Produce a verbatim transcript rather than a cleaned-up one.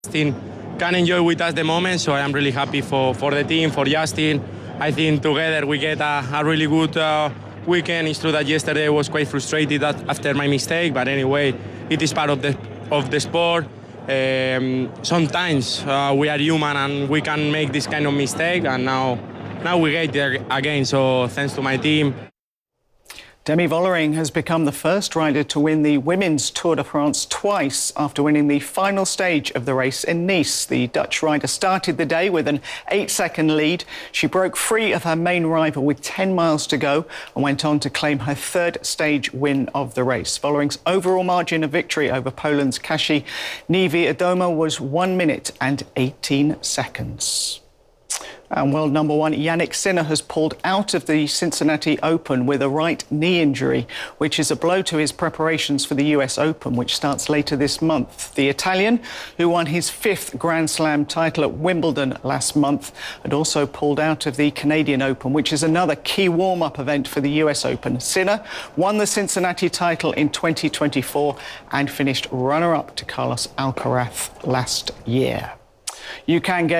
Justin can enjoy with us the moment, so I am really happy for, for the team, for Justin. I think together we get a, a really good uh, weekend. It's true that yesterday I was quite frustrated that, after my mistake, but anyway, it is part of the of the sport. Um, sometimes uh, we are human and we can make this kind of mistake, and now, now we get there again, so thanks to my team. Demi Vollering has become the first rider to win the Women's Tour de France twice after winning the final stage of the race in Nice. The Dutch rider started the day with an eight-second lead. She broke free of her main rival with ten miles to go and went on to claim her third stage win of the race. Vollering's overall margin of victory over Poland's Kasia Niewiadoma was one minute and eighteen seconds. And world number one Jannik Sinner has pulled out of the Cincinnati Open with a right knee injury, which is a blow to his preparations for the U S Open, which starts later this month. The Italian, who won his fifth Grand Slam title at Wimbledon last month, had also pulled out of the Canadian Open, which is another key warm-up event for the U S Open. Sinner won the Cincinnati title in twenty twenty-four and finished runner-up to Carlos Alcaraz last year. You can get